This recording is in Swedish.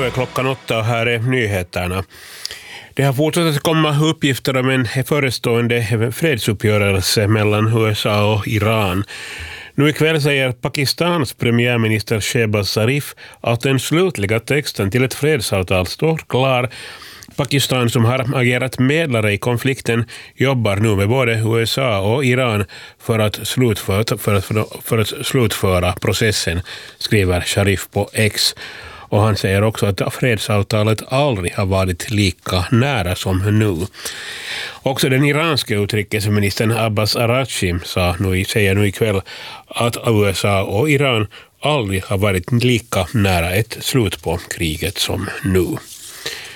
är klockan 8 och här är nyheterna. Det har fortsatt att komma uppgifter om en förestående fredsuppgörelse mellan USA och Iran. Nu ikväll säger Pakistans premiärminister Shehbaz Sharif att den slutliga texten till ett fredsavtal står klar. Pakistan, som har agerat medlare i konflikten, jobbar nu med både USA och Iran för att slutföra processen, skriver Sharif på X. Och han säger också att fredsavtalet aldrig har varit lika nära som nu. Också den iranska utrikesministern Abbas Araghchi säger nu ikväll att USA och Iran aldrig har varit lika nära ett slut på kriget som nu.